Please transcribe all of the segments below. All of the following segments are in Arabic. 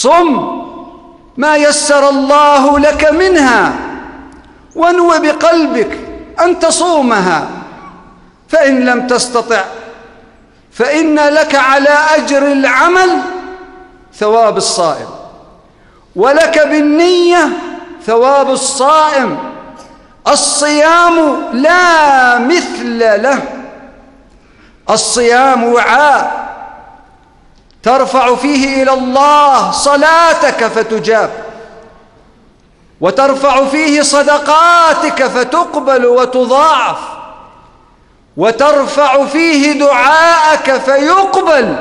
صم ما يسر الله لك منها، وانو بقلبك أن تصومها، فإن لم تستطع فإن لك على أجر العمل ثواب الصائم، ولك بالنية ثواب الصائم. الصيام لا مثل له. الصيام وعاء ترفع فيه إلى الله صلاتك فتجاب، وترفع فيه صدقاتك فتقبل وتضاعف، وترفع فيه دعاءك فيقبل.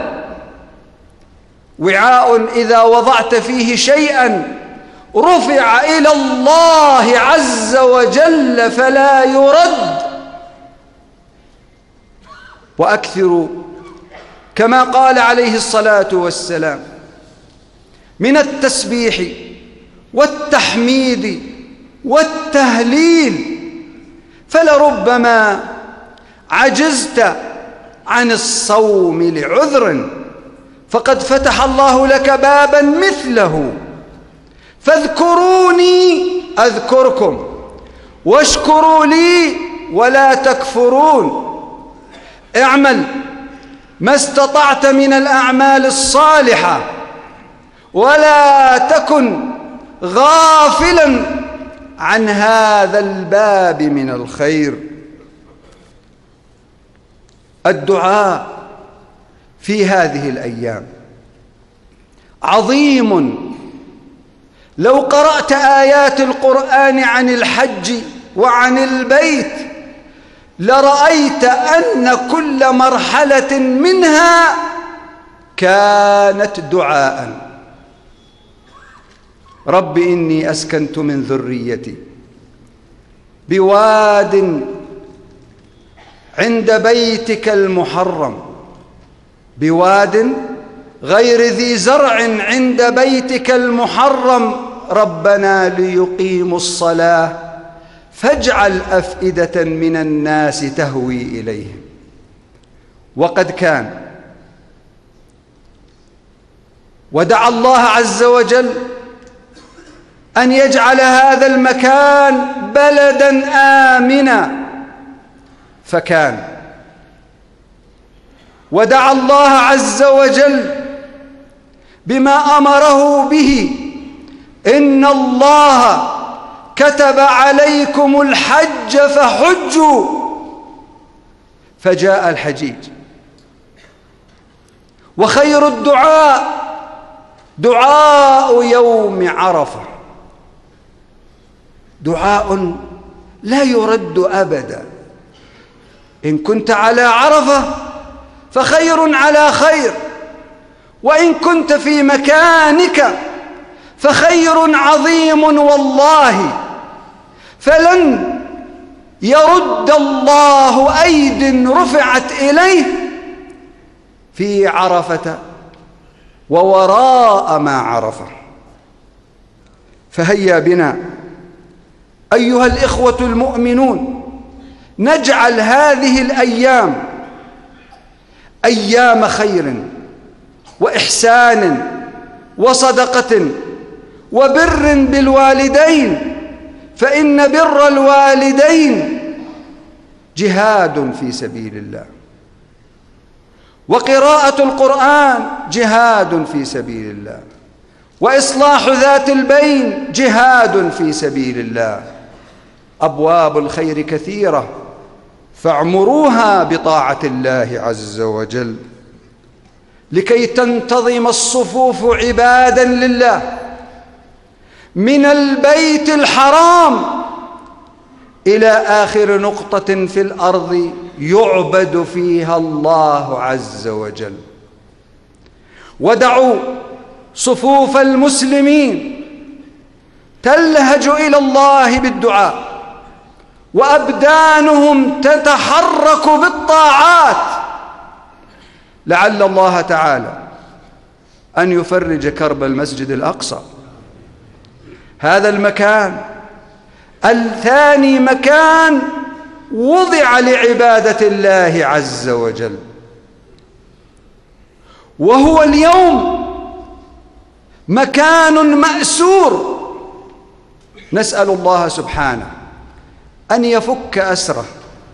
وعاء إذا وضعت فيه شيئا رفع إلى الله عز وجل فلا يرد. وأكثروا كما قال عليه الصلاة والسلام من التسبيح والتحميد والتهليل، فلربما عجزت عن الصوم لعذر، فقد فتح الله لك بابا مثله. فاذكروني أذكركم واشكروا لي ولا تكفرون. اعمل ما استطعت من الأعمال الصالحة، ولا تكن غافلا عن هذا الباب من الخير. الدعاء في هذه الأيام عظيم. لو قرأت آيات القرآن عن الحج وعن البيت لرأيت أن كل مرحلة منها كانت دعاء. رب إني أسكنت من ذريتي بواد عند بيتك المحرم، بواد غير ذي زرع عند بيتك المحرم، ربنا ليقيموا الصلاة فاجعل أفئدة من الناس تهوي إليهم. وقد كان ودعا الله عز وجل أن يجعل هذا المكان بلدا آمنا فكان، ودعا الله عز وجل بما أمره به: إن الله كتب عليكم الحج فحجوا، فجاء الحجيج. وخير الدعاء دعاء يوم عرفة، دعاء لا يرد أبدا. إن كنت على عرفة فخير على خير، وإن كنت في مكانك فخير عظيم والله. فلن يرد الله أيد رفعت إليه في عرفة ووراء ما عرفه. فهيا بنا أيها الإخوة المؤمنون نجعل هذه الأيام أيام خير وإحسان وصدقة وبر بالوالدين، فإن بر الوالدين جهاد في سبيل الله، وقراءة القرآن جهاد في سبيل الله، وإصلاح ذات البين جهاد في سبيل الله. أبواب الخير كثيرة فاعمروها بطاعة الله عز وجل لكي تنتظم الصفوف عبادا لله من البيت الحرام إلى آخر نقطة في الأرض يعبد فيها الله عز وجل. ودعوا صفوف المسلمين تلهج إلى الله بالدعاء، وأبدانهم تتحرك بالطاعات، لعل الله تعالى أن يفرج كرب المسجد الأقصى. هذا المكان الثاني مكان وضع لعبادة الله عز وجل، وهو اليوم مكان مأسور. نسأل الله سبحانه أن يفك أسره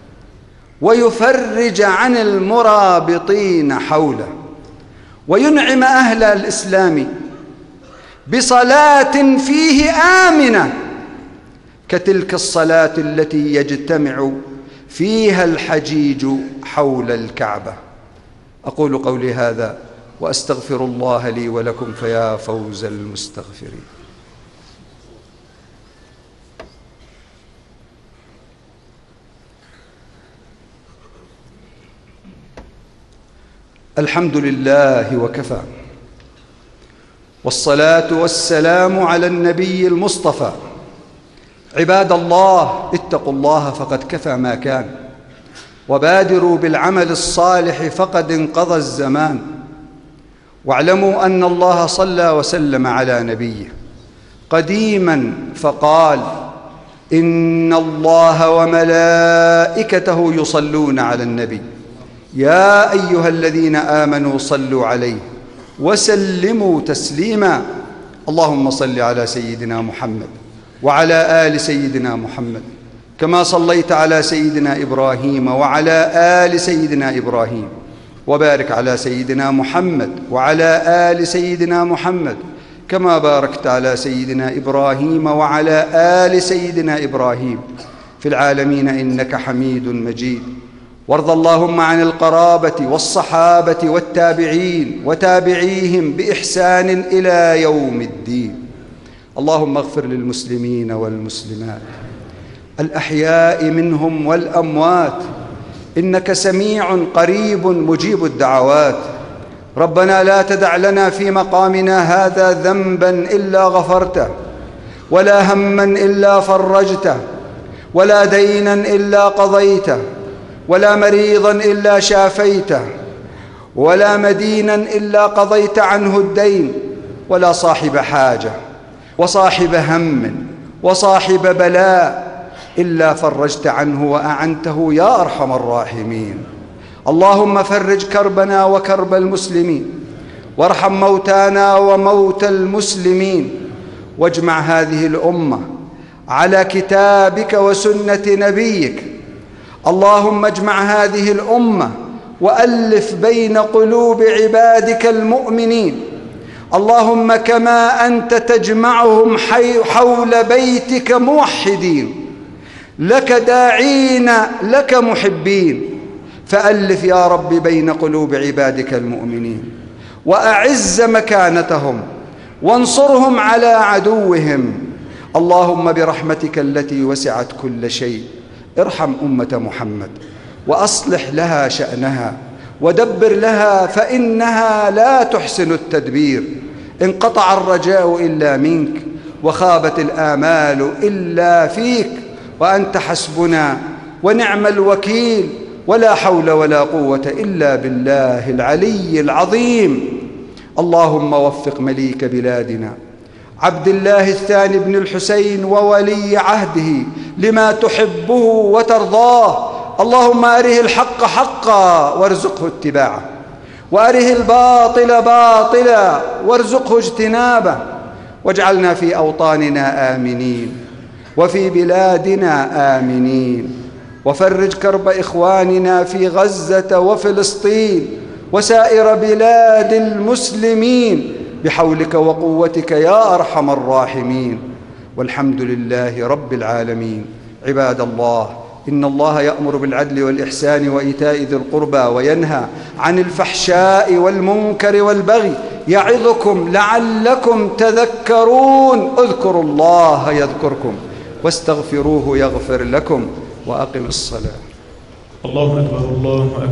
ويفرج عن المرابطين حوله، وينعم أهل الإسلام بصلاة فيه آمنة كتلك الصلاة التي يجتمع فيها الحجيج حول الكعبة. أقول قولي هذا وأستغفر الله لي ولكم، فيا فوز المستغفرين. الحمد لله وكفى، والصلاة والسلام على النبي المصطفى. عباد الله، اتقوا الله فقد كفى ما كان، وبادروا بالعمل الصالح فقد انقضى الزمان. واعلموا أن الله صلى وسلم على نبيه قديما فقال: إن الله وملائكته يصلون على النبي يا أيها الذين آمنوا صلوا عليه وسلموا تسليما. اللهم صل على سيدنا محمد وعلى آل سيدنا محمد كما صليت على سيدنا إبراهيم وعلى آل سيدنا إبراهيم، وبارك على سيدنا محمد وعلى آل سيدنا محمد كما باركت على سيدنا إبراهيم وعلى آل سيدنا إبراهيم في العالمين إنك حميد مجيد. وارض اللهم عن القرابة والصحابة والتابعين وتابعيهم بإحسان إلى يوم الدين. اللهم اغفر للمسلمين والمسلمات الأحياء منهم والأموات، إنك سميع قريب مجيب الدعوات. ربنا لا تدع لنا في مقامنا هذا ذنبا إلا غفرته، ولا هما إلا فرجته، ولا دينا إلا قضيته، ولا مريضا إلا شافيته، ولا مدينا إلا قضيت عنه الدين، ولا صاحب حاجة وصاحب هم وصاحب بلاء إلا فرجت عنه وأعنته يا أرحم الراحمين. اللهم فرج كربنا وكرب المسلمين، وارحم موتانا وموتى المسلمين، واجمع هذه الأمة على كتابك وسنة نبيك. اللهم اجمع هذه الأمة وألف بين قلوب عبادك المؤمنين. اللهم كما أنت تجمعهم حول بيتك موحدين لك داعين لك محبين، فألف يا رب بين قلوب عبادك المؤمنين، وأعز مكانتهم وانصرهم على عدوهم. اللهم برحمتك التي وسعت كل شيء ارحم أمة محمد وأصلح لها شأنها ودبر لها، فإنها لا تحسن التدبير. انقطع الرجاء إلا منك، وخابت الآمال إلا فيك، وأنت حسبنا ونعم الوكيل، ولا حول ولا قوة إلا بالله العلي العظيم. اللهم وفق مليك بلادنا عبد الله الثاني بن الحسين وولي عهده لما تحبه وترضاه. اللهم أره الحق حقا وارزقه اتباعه، وأره الباطل باطلا وارزقه اجتنابه، واجعلنا في أوطاننا آمنين وفي بلادنا آمنين، وفرج كرب إخواننا في غزة وفلسطين وسائر بلاد المسلمين بحولك وقوتك يا أرحم الراحمين. والحمد لله رب العالمين. عباد الله، إن الله يأمر بالعدل والإحسان وإيتاء ذي القربى وينهى عن الفحشاء والمنكر والبغي يعظكم لعلكم تذكرون. اذكروا الله يذكركم واستغفروه يغفر لكم، وأقم الصلاة. الله أكبر الله أكبر.